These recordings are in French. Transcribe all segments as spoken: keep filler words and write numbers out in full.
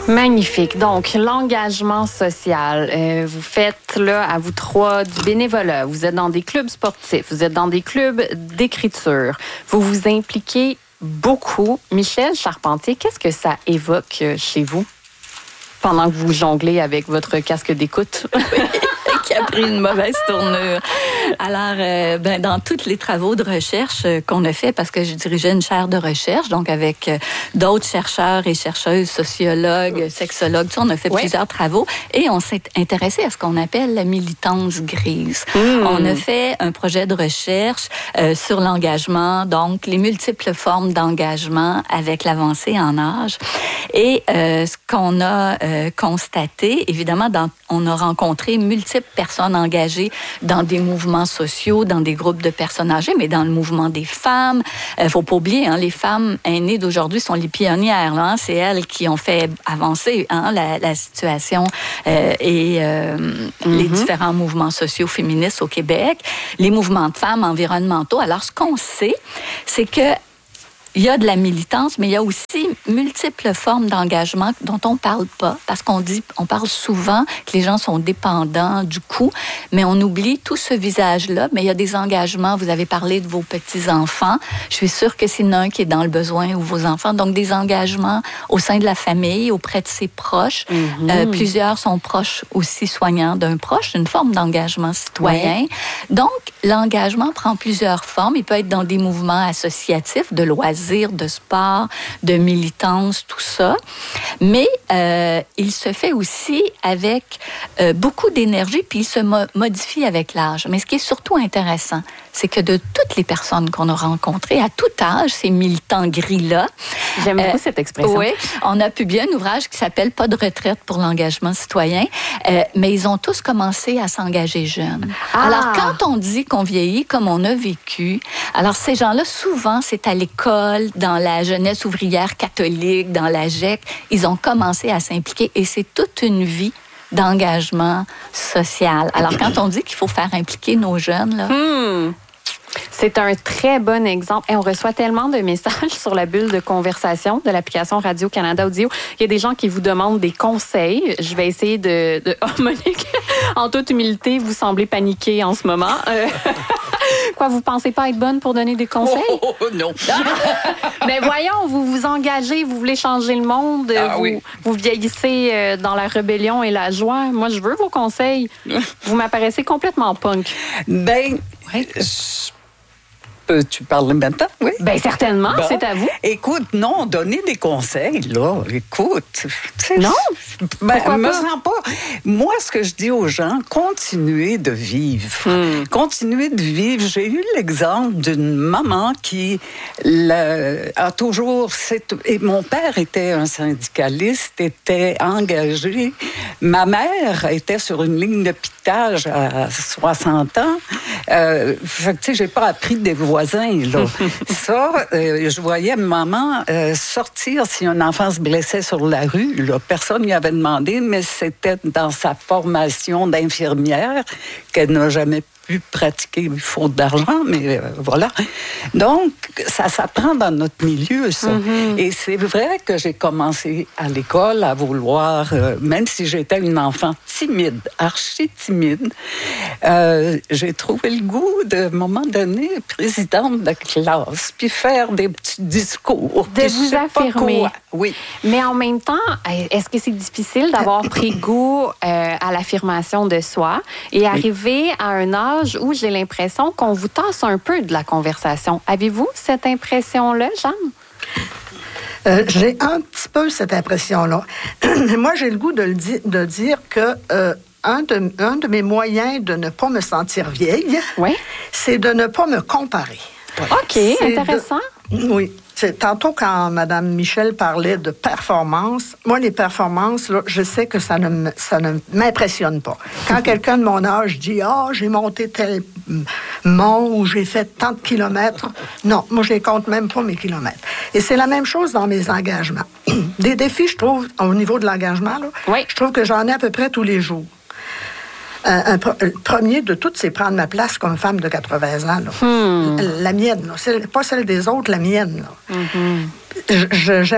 Magnifique. Donc, l'engagement social. Euh, vous faites, là, à vous trois, du bénévolat. Vous êtes dans des clubs sportifs. Vous êtes dans des clubs d'écriture. Vous vous impliquez beaucoup. Michel Charpentier, qu'est-ce que ça évoque chez vous pendant que vous jonglez avec votre casque d'écoute? Qui a pris une mauvaise tournure. Alors, euh, ben, dans tous les travaux de recherche euh, qu'on a fait, parce que je dirigeais une chaire de recherche, donc avec euh, d'autres chercheurs et chercheuses, sociologues, sexologues, on a fait ouais. plusieurs travaux et on s'est intéressé à ce qu'on appelle la militance grise. Mmh. On a fait un projet de recherche euh, sur l'engagement, donc les multiples formes d'engagement avec l'avancée en âge. Et euh, ce qu'on a euh, constaté, évidemment, dans, on a rencontré multiples personnes engagées dans des mouvements sociaux, dans des groupes de personnes âgées, mais dans le mouvement des femmes. Il euh, ne faut pas oublier, hein, les femmes aînées d'aujourd'hui sont les pionnières. Là, hein, c'est elles qui ont fait avancer hein, la, la situation euh, et euh, mm-hmm. les différents mouvements sociaux féministes au Québec, les mouvements de femmes environnementaux. Alors, ce qu'on sait, c'est que il y a de la militance, mais il y a aussi multiples formes d'engagement dont on ne parle pas, parce qu'on dit, on parle souvent que les gens sont dépendants du coup, mais on oublie tout ce visage-là. Mais il y a des engagements. Vous avez parlé de vos petits-enfants. Je suis sûre que c'est un qui est dans le besoin ou vos enfants. Donc, des engagements au sein de la famille, auprès de ses proches. Mm-hmm. Euh, plusieurs sont proches aussi soignants d'un proche, une forme d'engagement citoyen. Oui. Donc, l'engagement prend plusieurs formes. Il peut être dans des mouvements associatifs, de loisirs, de sport, de militance, tout ça. Mais euh, il se fait aussi avec euh, beaucoup d'énergie, puis il se mo- modifie avec l'âge. Mais ce qui est surtout intéressant, c'est que de toutes les personnes qu'on a rencontrées, à tout âge, ces militants gris-là... J'aime beaucoup euh, cette expression. Oui, on a publié un ouvrage qui s'appelle « Pas de retraite pour l'engagement citoyen euh, », mais ils ont tous commencé à s'engager jeunes. Ah. Alors, quand on dit qu'on vieillit comme on a vécu, alors ces gens-là, souvent, c'est à l'école, dans la jeunesse ouvrière catholique, dans la G E C, ils ont commencé à s'impliquer et c'est toute une vie d'engagement social. Alors, quand on dit qu'il faut faire impliquer nos jeunes, là... Hmm. C'est un très bon exemple. Et on reçoit tellement de messages sur la bulle de conversation de l'application Radio-Canada Audio. Il y a des gens qui vous demandent des conseils. Je vais essayer de... de... Oh, Monique, en toute humilité, vous semblez paniquer en ce moment. Euh... Quoi, vous pensez pas être bonne pour donner des conseils? Oh, oh non! Mais voyons, vous vous engagez, vous voulez changer le monde, ah, vous, oui. vous vieillissez dans la rébellion et la joie. Moi, je veux vos conseils. Vous m'apparaissez complètement punk. Ben, ouais. je... Tu parles maintenant, oui? Bien, certainement, bon. C'est à vous. Écoute, non, donner des conseils, là, écoute. Non? Ben, Pourquoi me pas? sens pas. Moi, ce que je dis aux gens, continuez de vivre. Hmm. Continuez de vivre. J'ai eu l'exemple d'une maman qui la, a toujours... Et mon père était un syndicaliste, était engagé. Ma mère était sur une ligne de piquetage à soixante ans. Euh, fait que, tu sais, j'ai pas appris des voisins, là. Ça, euh, je voyais maman euh, sortir si un enfant se blessait sur la rue, là. Personne n'y avait demandé, mais c'était dans sa formation d'infirmière qu'elle n'a jamais pu pratiquer faute d'argent, mais euh, voilà. Donc, ça s'apprend dans notre milieu, ça. Mm-hmm. Et c'est vrai que j'ai commencé à l'école à vouloir, euh, même si j'étais une enfant timide, archi timide, euh, j'ai trouvé le goût de, à un moment donné, présidente de classe, puis faire des petits discours. De vous affirmer. Oui. Mais en même temps, est-ce que c'est difficile d'avoir pris goût euh, à l'affirmation de soi et arriver oui. à un âge où j'ai l'impression qu'on vous tasse un peu de la conversation? Avez-vous cette impression-là, Jeanne? Euh, j'ai un petit peu cette impression-là. Moi, j'ai le goût de, le di- de dire que euh, un, de, un de mes moyens de ne pas me sentir vieille, oui. c'est de ne pas me comparer. OK, c'est intéressant. De, oui. C'est, tantôt, quand Mme Michel parlait de performance, moi, les performances, là, je sais que ça ne, ça ne m'impressionne pas. Quand quelqu'un de mon âge dit « Ah, oh, j'ai monté tel mont ou j'ai fait tant de kilomètres », non, moi, je ne compte même pas mes kilomètres. Et c'est la même chose dans mes engagements. Des défis, je trouve, au niveau de l'engagement, là, oui. je trouve que j'en ai à peu près tous les jours. Un, un, le premier de toutes, c'est prendre ma place comme femme de quatre-vingts ans. Là. Hmm. La, la mienne, là. C'est pas celle des autres, la mienne. Là. Mm-hmm. Je, j'aime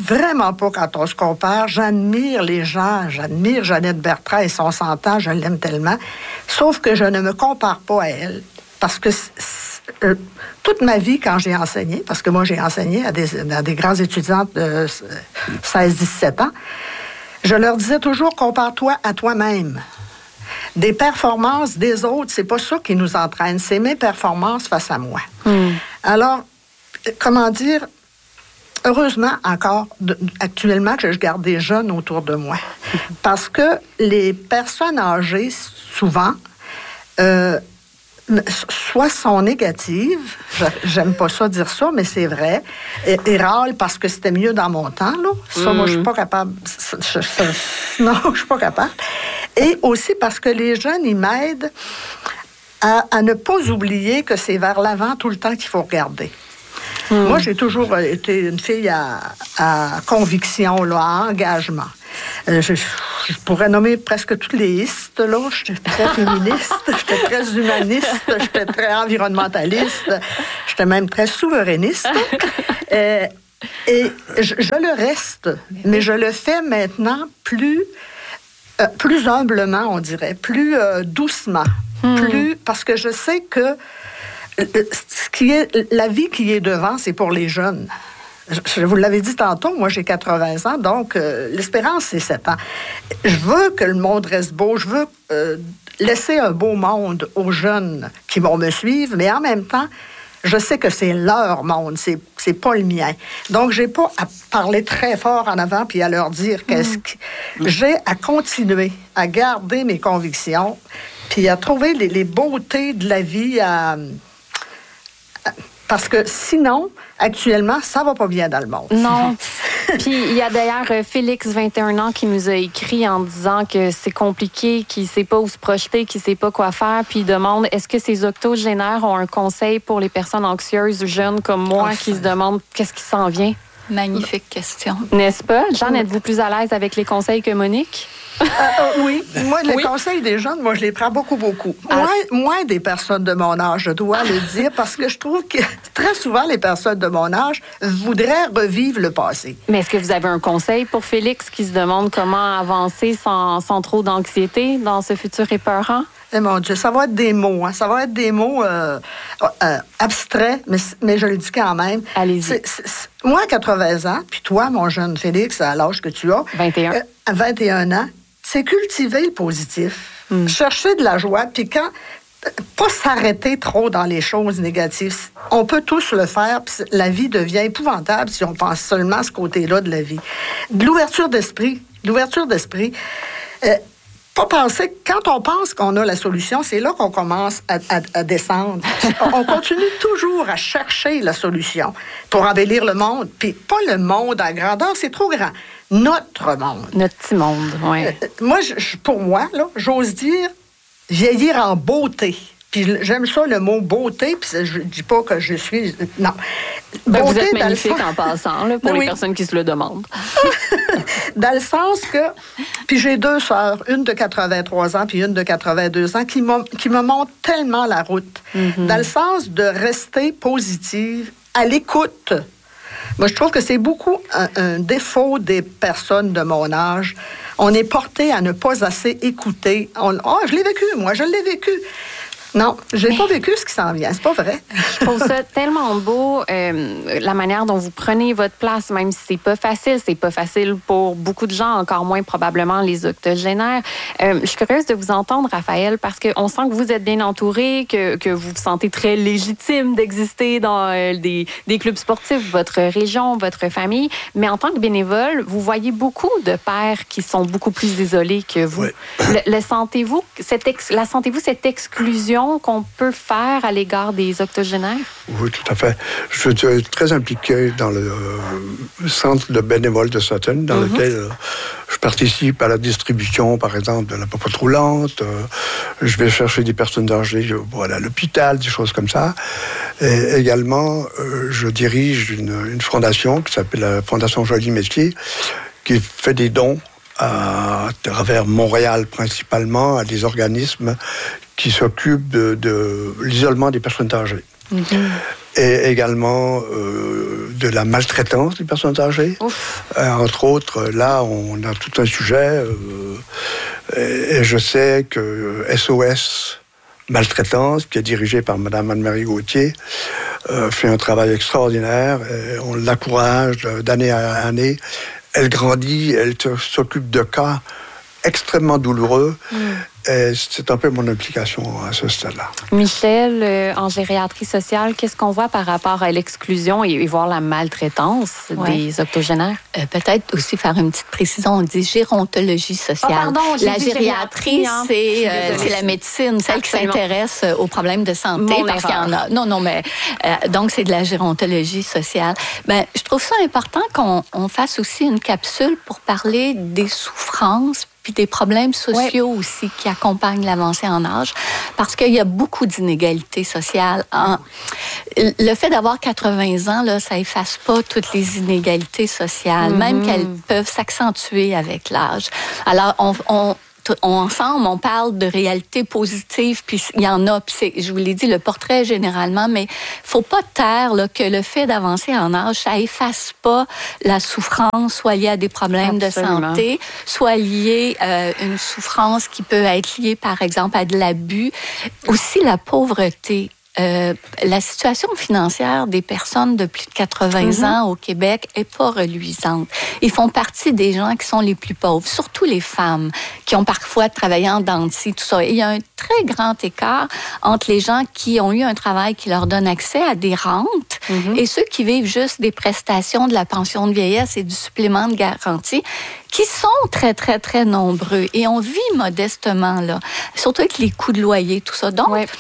vraiment pas quand on se compare. J'admire les gens, j'admire Jeannette Bertrand et son cent ans, je l'aime tellement. Sauf que je ne me compare pas à elle. Parce que euh, toute ma vie, quand j'ai enseigné, parce que moi, j'ai enseigné à des, à des grands étudiantes de seize dix-sept ans, je leur disais toujours, compare-toi à toi-même. Des performances des autres, c'est pas ça qui nous entraîne, c'est mes performances face à moi. Mm. Alors, comment dire, heureusement encore, de, actuellement, que je garde des jeunes autour de moi. Parce que les personnes âgées, souvent, euh, soit sont négatives, j'aime pas ça dire ça, mais c'est vrai, et, et râlent parce que c'était mieux dans mon temps, là. Ça, mm. moi, je suis pas capable. Je, je, non, je suis pas capable. Et aussi parce que les jeunes, ils m'aident à, à ne pas oublier que c'est vers l'avant tout le temps qu'il faut regarder. Mm. Moi, j'ai toujours été une fille à, à conviction, là, à engagement. Euh, je, je pourrais nommer presque toutes les istes, là. J'étais très féministe, j'étais très humaniste, j'étais très environnementaliste, j'étais même très souverainiste. Euh, et je, je le reste, mais je le fais maintenant plus, euh, plus humblement, on dirait, plus euh, doucement, hmm. plus parce que je sais que euh, ce qui est, la vie qui est devant, c'est pour les jeunes. Je vous l'avais dit tantôt, moi j'ai quatre-vingts ans, donc euh, l'espérance c'est sept ans. Je veux que le monde reste beau, je veux euh, laisser un beau monde aux jeunes qui vont me suivre, mais en même temps, je sais que c'est leur monde, c'est, c'est pas le mien. Donc j'ai pas à parler très fort en avant puis à leur dire qu'est-ce que... Mmh. J'ai à continuer à garder mes convictions puis à trouver les, les beautés de la vie à... à parce que sinon, actuellement, ça va pas bien dans le monde. Non. Puis il y a d'ailleurs Félix, vingt et un ans, qui nous a écrit en disant que c'est compliqué, qu'il ne sait pas où se projeter, qu'il ne sait pas quoi faire. Puis il demande, est-ce que ces octogénaires ont un conseil pour les personnes anxieuses, jeunes comme moi, enfin. qui se demandent qu'est-ce qui s'en vient? Magnifique question. N'est-ce pas? Jeanne, êtes-vous plus à l'aise avec les conseils que Monique? Euh, euh, oui. Moi, les oui. conseils des jeunes, moi, je les prends beaucoup, beaucoup. Moins, ah. moins des personnes de mon âge, je dois le dire, parce que je trouve que très souvent, les personnes de mon âge voudraient revivre le passé. Mais est-ce que vous avez un conseil pour Félix qui se demande comment avancer sans, sans trop d'anxiété dans ce futur épeurant? Eh mon Dieu, ça va être des mots, hein. Ça va être des mots euh, euh, abstraits, mais, mais je le dis quand même. Allez-y. C'est, c'est, c'est, moi, à quatre-vingts ans, puis toi, mon jeune Félix, à l'âge que tu as, vingt et un. Euh, à vingt et un ans, c'est cultiver le positif, mm. chercher de la joie, puis quand, pas s'arrêter trop dans les choses négatives. On peut tous le faire, puis la vie devient épouvantable si on pense seulement à ce côté-là de la vie. De l'ouverture d'esprit, de l'ouverture d'esprit. Euh, Pas penser que quand on pense qu'on a la solution, c'est là qu'on commence à, à, à descendre. On continue toujours à chercher la solution pour embellir le monde. Puis pas le monde à grandeur, c'est trop grand. Notre monde. Notre petit monde, oui. Euh, moi, je, pour moi, là, j'ose dire vieillir en beauté. Puis j'aime ça, le mot beauté, puis je ne dis pas que je suis... Non. Ben, beauté, vous êtes magnifique en passant, là, pour oui. les personnes qui se le demandent. Dans le sens que... Puis j'ai deux sœurs, une de quatre-vingt-trois ans puis une de quatre-vingt-deux ans, qui, qui me montrent tellement la route. Mm-hmm. Dans le sens de rester positive, à l'écoute. Moi, je trouve que c'est beaucoup un, un défaut des personnes de mon âge. On est porté à ne pas assez écouter. Oh, oh, je l'ai vécu, moi, je l'ai vécu. Non, j'ai Mais... pas vécu ce qui s'en vient, c'est pas vrai. Je trouve ça tellement beau, euh, la manière dont vous prenez votre place, même si c'est pas facile. C'est pas facile pour beaucoup de gens, encore moins probablement les octogénaires. Euh, je suis curieuse de vous entendre, Raphaël, parce qu'on sent que vous êtes bien entouré, que, que vous vous sentez très légitime d'exister dans euh, des, des clubs sportifs, votre région, votre famille. Mais en tant que bénévole, vous voyez beaucoup de pères qui sont beaucoup plus isolés que vous. Oui. Le, le sentez-vous, cette ex, la sentez-vous cette exclusion qu'on peut faire à l'égard des octogénaires? Oui, tout à fait. Je suis très impliqué dans le euh, centre de bénévoles de Sutton, dans mm-hmm. lequel euh, je participe à la distribution, par exemple, de la popote roulante. Euh, je vais chercher des personnes âgées pour aller à l'hôpital, des choses comme ça. Et également, euh, je dirige une, une fondation qui s'appelle la Fondation Joly Messier, qui fait des dons à travers Montréal principalement, à des organismes qui s'occupent de, de l'isolement des personnes âgées. Mm-hmm. et également euh, de la maltraitance des personnes âgées. Euh, entre autres, là, on a tout un sujet, euh, et, et je sais que S O S Maltraitance, qui est dirigée par Mme Anne-Marie Gauthier, euh, fait un travail extraordinaire. Et on l'encourage d'année à année. Elle grandit, elle s'occupe de cas extrêmement douloureux. Mm. Et c'est un peu mon implication à ce stade-là. Michel, euh, en gériatrie sociale, qu'est-ce qu'on voit par rapport à l'exclusion et, et voir la maltraitance ouais. des octogénaires? Euh, peut-être aussi faire une petite précision. On dit gérontologie sociale. Oh, pardon, la gériatrie, hein. c'est, euh, c'est la médecine, celle Absolument. qui s'intéresse aux problèmes de santé. Mon parce erreur. qu'il y en a. Non, non, mais euh, donc c'est de la gérontologie sociale. Ben, je trouve ça important qu'on on fasse aussi une capsule pour parler des souffrances puis des problèmes sociaux ouais. aussi qui accompagnent l'avancée en âge, parce qu'il y a beaucoup d'inégalités sociales. En... Le fait d'avoir quatre-vingts ans, là, ça efface pas toutes les inégalités sociales, mm-hmm. même qu'elles peuvent s'accentuer avec l'âge. Alors, on... on On, ensemble, on parle de réalité positive, puis il y en a, puis c'est, je vous l'ai dit, le portrait généralement, mais faut pas taire là, que le fait d'avancer en âge, ça efface pas la souffrance, soit liée à des problèmes Absolument. de santé, soit liée à euh, une souffrance qui peut être liée, par exemple, à de l'abus, aussi la pauvreté. Euh, la situation financière des personnes de plus de quatre-vingts mm-hmm. ans au Québec est pas reluisante. Ils font partie des gens qui sont les plus pauvres, surtout les femmes qui ont parfois travaillé en dents de scie, tout ça. Et il y a un très grand écart entre les gens qui ont eu un travail qui leur donne accès à des rentes mm-hmm. et ceux qui vivent juste des prestations de la pension de vieillesse et du supplément de garantie, qui sont très, très, très nombreux. Et on vit modestement, là, surtout avec les coûts de loyer, tout ça. Donc, ouais.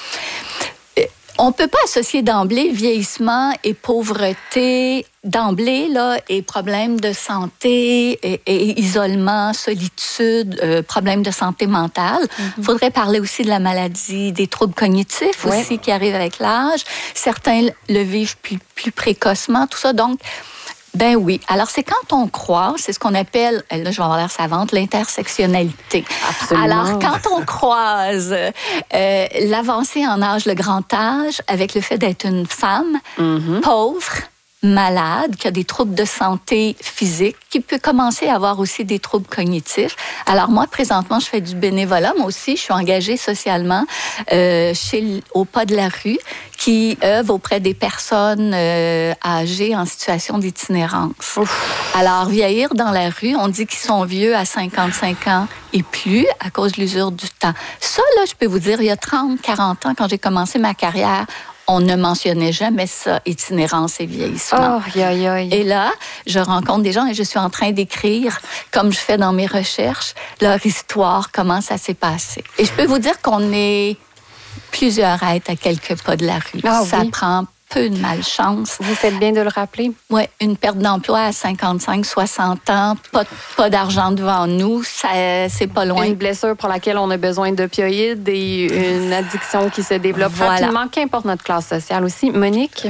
on ne peut pas associer d'emblée vieillissement et pauvreté, d'emblée, là, et problèmes de santé, et, et isolement, solitude, euh, problèmes de santé mentale. Il mm-hmm. faudrait parler aussi de la maladie, des troubles cognitifs ouais. aussi qui arrivent avec l'âge. Certains le vivent plus, plus précocement, tout ça. Donc, ben oui. Alors, c'est quand on croise, c'est ce qu'on appelle, là, je vais avoir l'air savante, l'intersectionnalité. Absolument. Alors, quand on croise euh, l'avancée en âge, le grand âge, avec le fait d'être une femme mm-hmm. pauvre, malade, qui a des troubles de santé physique, qui peut commencer à avoir aussi des troubles cognitifs. Alors moi, présentement, je fais du bénévolat. Moi aussi, je suis engagée socialement euh, chez, au Pas de la rue, qui œuvre auprès des personnes euh, âgées en situation d'itinérance. Ouf. Alors, vieillir dans la rue, on dit qu'ils sont vieux à cinquante-cinq ans et plus à cause de l'usure du temps. Ça, là, je peux vous dire, il y a trente, quarante ans, quand j'ai commencé ma carrière, on ne mentionnait jamais ça, itinérance et vieillissement. Oh, aïe, aïe. Et là, je rencontre des gens et je suis en train d'écrire, comme je fais dans mes recherches, leur histoire, comment ça s'est passé. Et je peux vous dire qu'on est plusieurs à être à quelques pas de la rue. Ah, ça oui. prend peu de malchance. Vous faites bien de le rappeler. Oui, une perte d'emploi à cinquante-cinq, soixante ans, pas, pas d'argent devant nous, ça, c'est pas loin. Une blessure pour laquelle on a besoin d'opioïdes et une addiction qui se développe voilà. rapidement, qu'importe notre classe sociale aussi. Monique?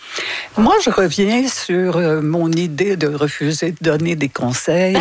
Moi, je reviens sur euh, mon idée de refuser de donner des conseils.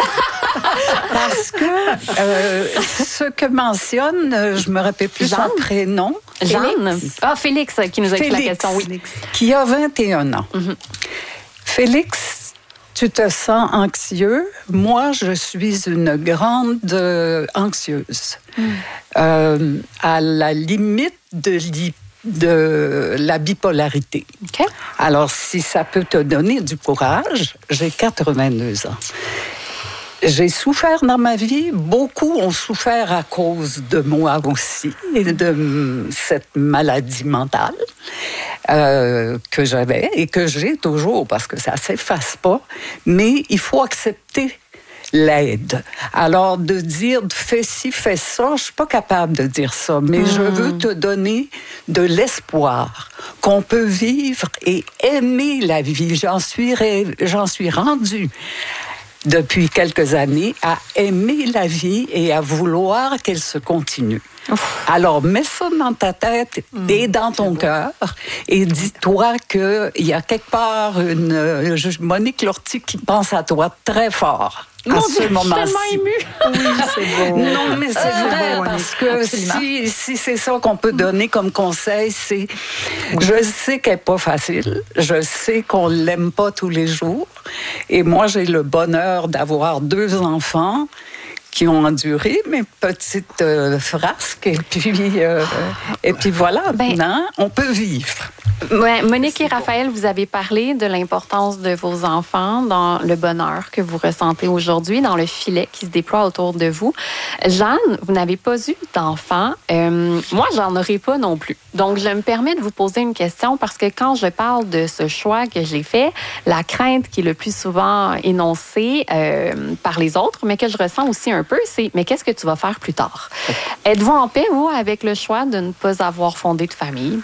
Parce que euh, ce que mentionne, je me rappelle plus Jeanne? son prénom. Jeanne. Ah, Félix qui nous a écrit la question. Oui. Qui a vingt et un ans. Mm-hmm. Félix, tu te sens anxieux. Moi, je suis une grande euh, anxieuse. Mm. Euh, à la limite de l'hypothèse de la bipolarité. Okay. Alors, si ça peut te donner du courage, j'ai quatre-vingt-deux ans. J'ai souffert dans ma vie. Beaucoup ont souffert à cause de moi aussi et de cette maladie mentale euh, que j'avais et que j'ai toujours parce que ça ne s'efface pas. Mais il faut accepter l'aide. Alors, de dire fais ci, fais ça, je ne suis pas capable de dire ça, mais mmh. je veux te donner de l'espoir qu'on peut vivre et aimer la vie. J'en suis, j'en suis rendue depuis quelques années à aimer la vie et à vouloir qu'elle se continue. Ouf. Alors, mets ça dans ta tête mmh, et dans ton cœur et dis-toi qu'il y a quelque part une Monique Lortie qui pense à toi très fort. à ce moment-ci. Je suis tellement émue. Oui, c'est beau. Non, mais c'est Ah, vrai, beau, parce que si, si c'est ça qu'on peut donner comme conseil, c'est... Je sais qu'elle n'est pas facile. Je sais qu'on ne l'aime pas tous les jours. Et moi, j'ai le bonheur d'avoir deux enfants qui ont enduré mes petites euh, frasques. Et puis, euh, et puis voilà, Ben, maintenant, on peut vivre. Ouais, Monique et Raphaël, vous avez parlé de l'importance de vos enfants dans le bonheur que vous ressentez aujourd'hui, dans le filet qui se déploie autour de vous. Jeanne, vous n'avez pas eu d'enfants. Euh, moi, j'en aurais pas non plus. Donc, je me permets de vous poser une question parce que quand je parle de ce choix que j'ai fait, la crainte qui est le plus souvent énoncée euh, par les autres, mais que je ressens aussi un peu, c'est « mais qu'est-ce que tu vas faire plus tard? » Êtes-vous en paix, vous, avec le choix de ne pas avoir fondé de famille?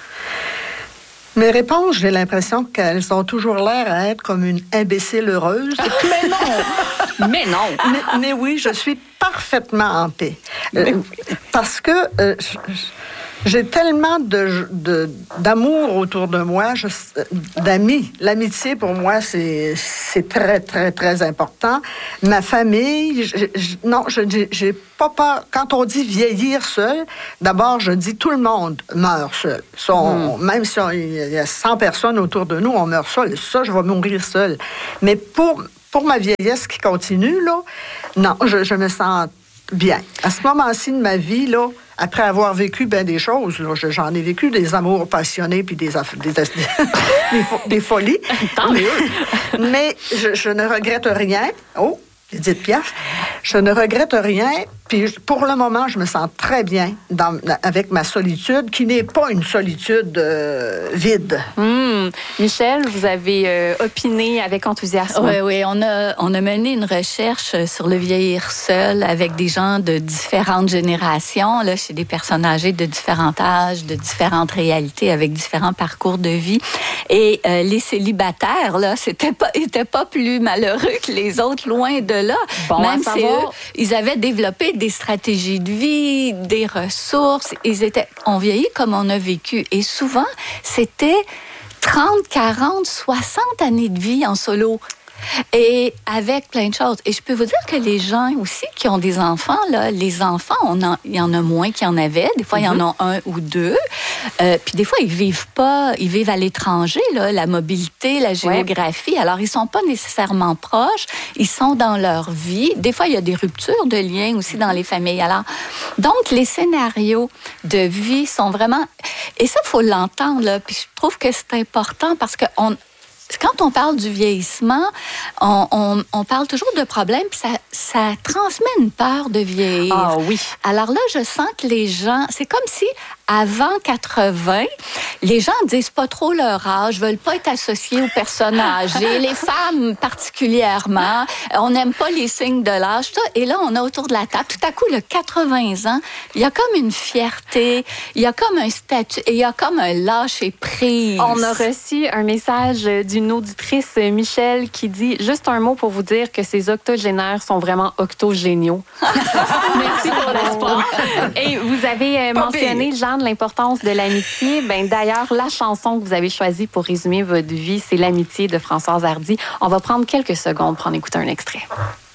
Mes réponses, j'ai l'impression qu'elles ont toujours l'air à être comme une imbécile heureuse. Mais non! Mais non! mais, mais oui, je suis parfaitement en paix. Euh, parce que euh, j'ai tellement de, de, d'amour autour de moi, je, d'amis. L'amitié, pour moi, c'est, c'est très, très, très important. Ma famille, je, je, non, je j'ai pas peur. Quand on dit vieillir seul, d'abord, je dis tout le monde meurt seul. Ça, on, mm. Même si il y a cent personnes autour de nous, on meurt seul. Ça, je vais mourir seul. Mais pour, pour ma vieillesse qui continue, là, non, je, je me sens bien. À ce moment-ci de ma vie, là, après avoir vécu bien des choses, là, j'en ai vécu des amours passionnés puis des, des, des, des, des folies. Tant mieux. Mais je, je ne regrette rien. Oh, Edith Piaf. Je ne regrette rien. Puis pour le moment, je me sens très bien dans, avec ma solitude, qui n'est pas une solitude euh, vide. Mmh. Michel, vous avez euh, opiné avec enthousiasme. Oui, oui. On a, on a mené une recherche sur le vieillir seul avec des gens de différentes générations, là, chez des personnes âgées de différents âges, de différentes réalités, avec différents parcours de vie. Et euh, les célibataires, là, c'était pas, étaient pas plus malheureux que les autres, loin de là. Bon, même si eux, ils avaient développé des stratégies de vie, des ressources. Ils étaient, on vieillit comme on a vécu. Et souvent, c'était trente, quarante, soixante années de vie en solo. Et avec plein de choses. Et je peux vous dire que les gens aussi qui ont des enfants, là, les enfants, on en, il y en a moins qu'il y en avait. Des fois, mm-hmm. il y en a un ou deux. Euh, puis des fois, ils vivent pas, ils vivent à l'étranger, là, la mobilité, la géographie. Ouais. Alors, ils sont pas nécessairement proches. Ils sont dans leur vie. Des fois, il y a des ruptures de liens aussi dans les familles. Alors, donc, les scénarios de vie sont vraiment... Et ça, il faut l'entendre, là. Puis je trouve que c'est important parce que on quand on parle du vieillissement, on, on, on parle toujours de problèmes, puis ça, ça transmet une peur de vieillir. Ah oui. Alors là, je sens que les gens, c'est comme si avant quatre-vingts, les gens disent pas trop leur âge, veulent pas être associés aux personnes âgées, les femmes particulièrement, on n'aime pas les signes de l'âge. Et là, on a autour de la table, tout à coup, le quatre-vingts ans, il y a comme une fierté, il y a comme un statut, il y a comme un lâcher prise. On a reçu un message d'une auditrice, Michel, qui dit juste un mot pour vous dire que ces octogénaires sont vraiment octogéniaux. Merci pour l'espoir. Et vous avez mentionné, Jeanne, l'importance de l'amitié. Ben, d'ailleurs, la chanson que vous avez choisie pour résumer votre vie, c'est L'amitié de Françoise Hardy. On va prendre quelques secondes pour en écouter un extrait.